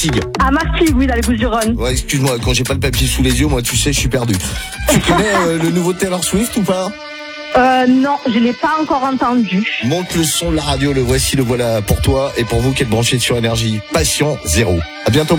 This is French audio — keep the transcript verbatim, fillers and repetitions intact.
Martigues. À Martigues, oui, dans les Bouches-du-Rhône. Ouais, excuse-moi, quand j'ai pas le papier sous les yeux, moi, tu sais, je suis perdu. Tu connais euh, le nouveau Taylor Swift ou pas? Euh, non, je l'ai pas encore entendu. Monte le son de la radio, le voici, le voilà pour toi et pour vous qui êtes branchés sur Énergie. Passion zéro. À bientôt.